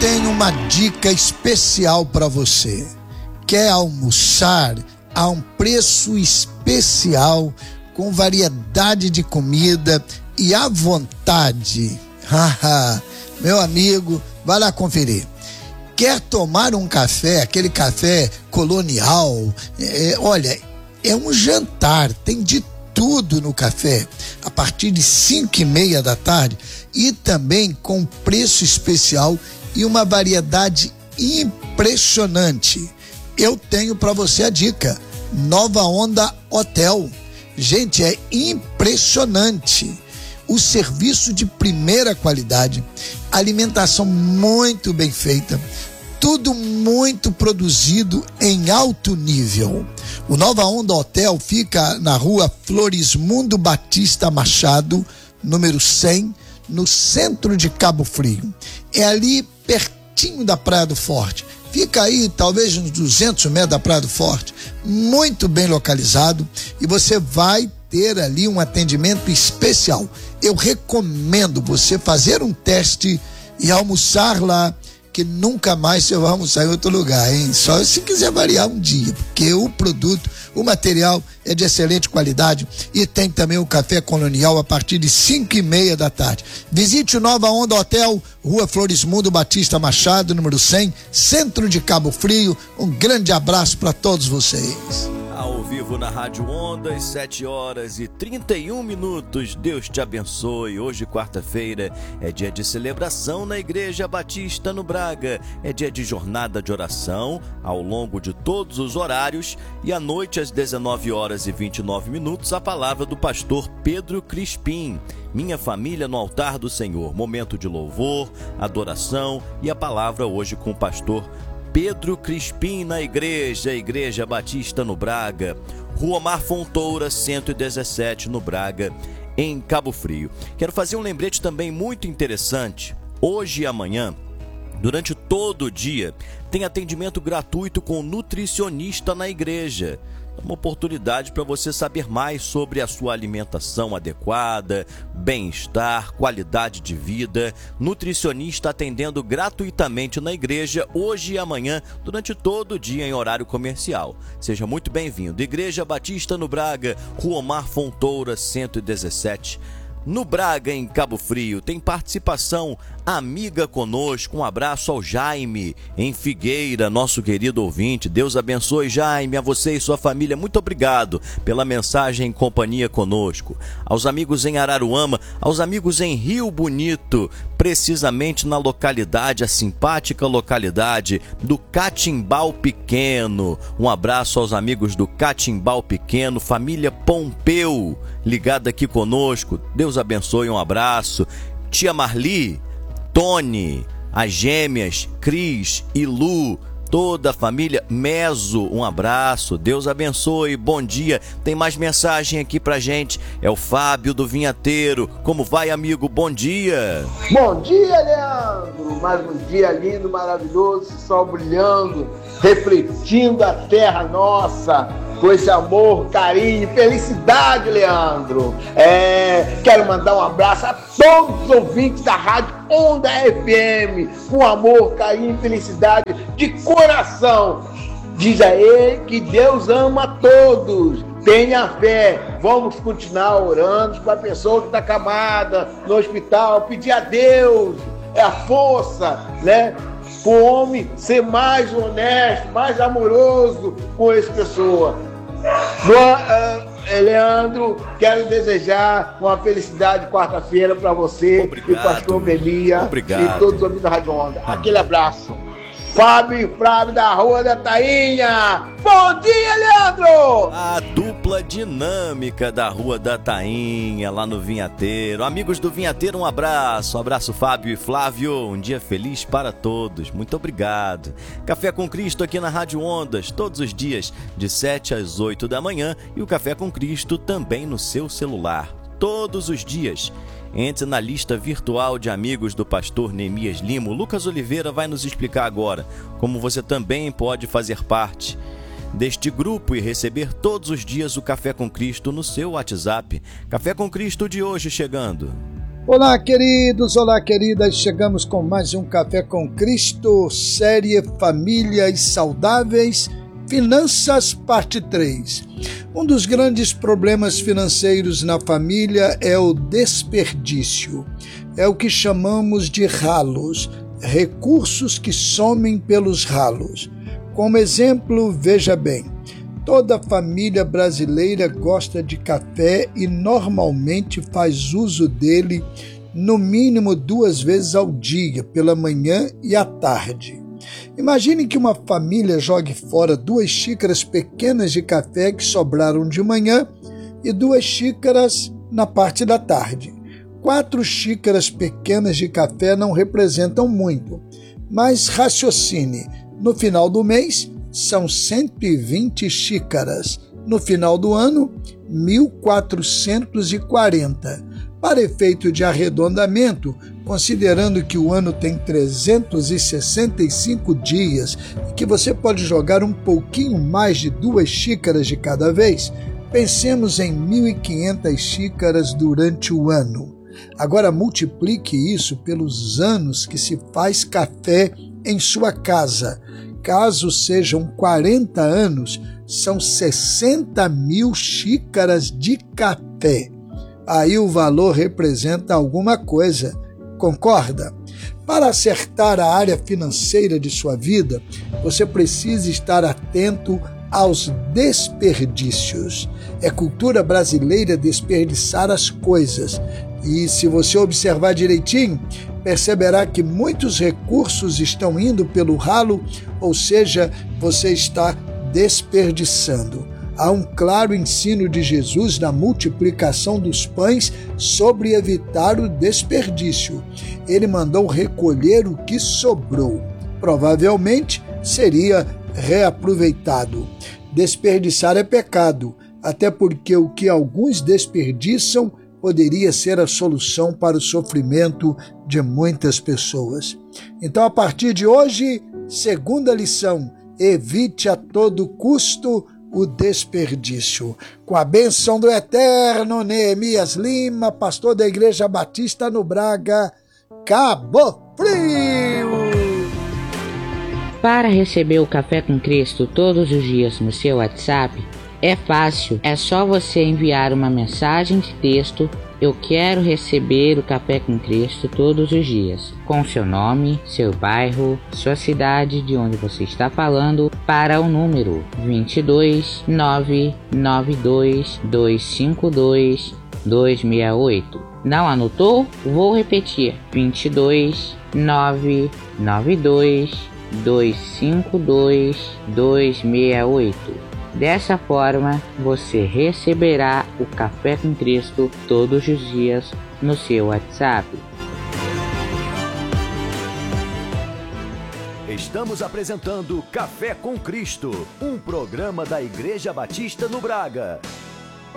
tenho uma dica especial para você. Quer almoçar a um preço especial, com variedade de comida e à vontade? Meu amigo, vai lá conferir. Quer tomar um café, aquele café colonial? Olha, é um jantar, tem de tudo no café, a partir de 5:30 da tarde, e também com preço especial e uma variedade impressionante. Eu tenho para você a dica: Nova Onda Hotel. Gente, é impressionante. O serviço de primeira qualidade, alimentação muito bem feita, tudo muito produzido em alto nível. O Nova Onda Hotel fica na rua Florismundo Batista Machado, número 100, no centro de Cabo Frio. É ali pertinho da Praia do Forte. Fica aí talvez uns 200 metros da Praia do Forte, muito bem localizado, e você vai ter ali um atendimento especial. Eu recomendo você fazer um teste e almoçar lá, que nunca mais você vai almoçar em outro lugar, hein? Só se quiser variar um dia, porque o produto, o material é de excelente qualidade, e tem também o café colonial a partir de 5:30 da tarde. Visite o Nova Onda Hotel, Rua Florismundo Batista Machado, número 100, centro de Cabo Frio. Um grande abraço para todos vocês. Ao vivo na Rádio Ondas, 7h31. Deus te abençoe. Hoje, quarta-feira, é dia de celebração na Igreja Batista no Braga. É dia de jornada de oração ao longo de todos os horários, e à noite, às 19h29, a palavra do pastor Pedro Crispim. Minha família no altar do Senhor. Momento de louvor, adoração e a palavra hoje com o pastor Pedro Crispim na Igreja Batista no Braga, Rua Mar Fontoura, 117, no Braga, em Cabo Frio. Quero fazer um lembrete também muito interessante. Hoje e amanhã, durante todo o dia, tem atendimento gratuito com nutricionista na igreja. Uma oportunidade para você saber mais sobre a sua alimentação adequada, bem-estar, qualidade de vida. Nutricionista atendendo gratuitamente na igreja hoje e amanhã, durante todo o dia em horário comercial. Seja muito bem-vindo. Igreja Batista no Braga, Rua Mar Fontoura, 117. No Braga, em Cabo Frio, tem participação amiga conosco. Um abraço ao Jaime, em Figueira, nosso querido ouvinte. Deus abençoe, Jaime, a você e sua família. Muito obrigado pela mensagem em companhia conosco. Aos amigos em Araruama, aos amigos em Rio Bonito, precisamente na localidade, a simpática localidade do Catimbau Pequeno. Um abraço aos amigos do Catimbau Pequeno, família Pompeu, ligada aqui conosco. Deus abençoe, um abraço. Tia Marli, Tony, as gêmeas Cris e Lu, toda a família Meso, um abraço. Deus abençoe, bom dia. Tem mais mensagem aqui pra gente, é o Fábio do Vinhateiro. Como vai, amigo? Bom dia. Bom dia, Leandro. Mais um dia lindo, maravilhoso, sol brilhando, refletindo a terra nossa, com esse amor, carinho, felicidade, Leandro. Quero mandar um abraço a todos os ouvintes da Rádio Onda FM, com amor, carinho e felicidade de coração. Diz a ele que Deus ama a todos. Tenha fé. Vamos continuar orando para a pessoa que está acamada no hospital, pedir a Deus a força, né? Para o homem ser mais honesto, mais amoroso com essa pessoa. Leandro, quero desejar uma felicidade quarta-feira para você. Obrigado. E o pastor Belia. Obrigado. E todos os amigos da Rádio Onda. Aquele abraço. Fábio e Flávio da Rua da Tainha. Bom dia, Leandro! A dupla dinâmica da Rua da Tainha, lá no Vinhateiro. Amigos do Vinhateiro, um abraço. Um abraço, Fábio e Flávio. Um dia feliz para todos. Muito obrigado. Café com Cristo aqui na Rádio Ondas, todos os dias, de 7 às 8 da manhã. E o Café com Cristo também no seu celular, todos os dias. Entre na lista virtual de amigos do pastor Neemias Lima. O Lucas Oliveira vai nos explicar agora como você também pode fazer parte deste grupo e receber todos os dias o Café com Cristo no seu WhatsApp. Café com Cristo de hoje chegando. Olá, queridos, olá, queridas. Chegamos com mais um Café com Cristo, série Famílias Saudáveis, Finanças, parte 3. Um dos grandes problemas financeiros na família é o desperdício. É o que chamamos de ralos, recursos que somem pelos ralos. Como exemplo, veja bem, toda família brasileira gosta de café e normalmente faz uso dele no mínimo 2 vezes ao dia, pela manhã e à tarde. Imagine que uma família jogue fora 2 xícaras pequenas de café que sobraram de manhã e 2 xícaras na parte da tarde. 4 xícaras pequenas de café não representam muito, mas raciocine, no final do mês são 120 xícaras, no final do ano 1.440. Para efeito de arredondamento, considerando que o ano tem 365 dias e que você pode jogar um pouquinho mais de 2 xícaras de cada vez, pensemos em 1.500 xícaras durante o ano. Agora multiplique isso pelos anos que se faz café em sua casa. Caso sejam 40 anos, são 60.000 xícaras de café. Aí o valor representa alguma coisa, concorda? Para acertar a área financeira de sua vida, você precisa estar atento aos desperdícios. É cultura brasileira desperdiçar as coisas. E se você observar direitinho, perceberá que muitos recursos estão indo pelo ralo, ou seja, você está desperdiçando. Há um claro ensino de Jesus na multiplicação dos pães sobre evitar o desperdício. Ele mandou recolher o que sobrou. Provavelmente seria reaproveitado. Desperdiçar é pecado, até porque o que alguns desperdiçam poderia ser a solução para o sofrimento de muitas pessoas. Então, a partir de hoje, segunda lição: evite a todo custo o desperdício. Com a bênção do eterno Neemias Lima, pastor da Igreja Batista no Braga, Cabo Frio. Para receber o Café com Cristo todos os dias no seu WhatsApp, é fácil, é só você enviar uma mensagem de texto: eu quero receber o Café com Cristo todos os dias, com seu nome, seu bairro, sua cidade, de onde você está falando, para o número 22 992 252 268. Não anotou? Vou repetir: 22 992 252 268. Dessa forma, você receberá o Café com Cristo todos os dias no seu WhatsApp. Estamos apresentando Café com Cristo, um programa da Igreja Batista no Braga.